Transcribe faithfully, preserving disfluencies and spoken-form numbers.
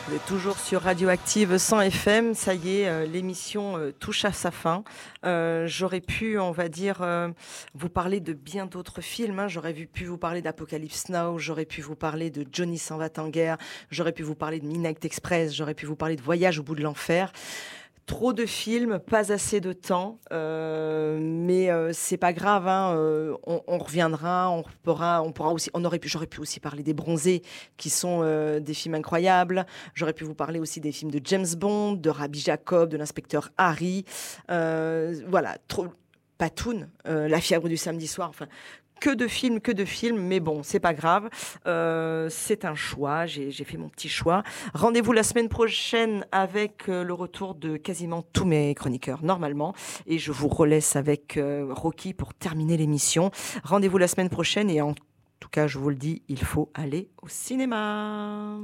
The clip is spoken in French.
Vous êtes toujours sur Radioactive cent F M. Ça y est, euh, l'émission euh, touche à sa fin. Euh, j'aurais pu, on va dire, euh, vous parler de bien d'autres films. Hein. J'aurais vu- pu vous parler d'Apocalypse Now, j'aurais pu vous parler de Johnny s'en va en guerre, j'aurais pu vous parler de Midnight Express, j'aurais pu vous parler de Voyage au bout de l'enfer. Trop de films, pas assez de temps, euh, mais euh, c'est pas grave. Hein, euh, on, on reviendra, on pourra, on pourra aussi. On aurait pu, j'aurais pu aussi parler des Bronzés, qui sont euh, des films incroyables. J'aurais pu vous parler aussi des films de James Bond, de Rabbi Jacob, de l'inspecteur Harry. Euh, voilà, trop. Patoun, euh, La fièvre du samedi soir. Enfin, que de films, que de films, mais bon, c'est pas grave. Euh, c'est un choix, j'ai j'ai fait mon petit choix. Rendez-vous la semaine prochaine avec euh, le retour de quasiment tous mes chroniqueurs, normalement. Et je vous relaisse avec euh, Rocky pour terminer l'émission. Rendez-vous la semaine prochaine et en tout cas, je vous le dis, il faut aller au cinéma.